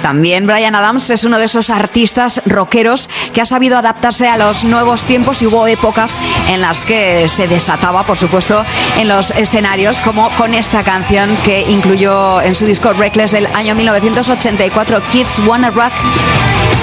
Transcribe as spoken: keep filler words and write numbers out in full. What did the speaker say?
También Bryan Adams es uno de esos artistas rockeros que ha sabido adaptarse a los nuevos tiempos y hubo épocas en las que se desataba, por supuesto, en los escenarios, como con esta canción que incluyó en su disco Reckless del año mil novecientos ochenta y cuatro, Kids Wanna Rock.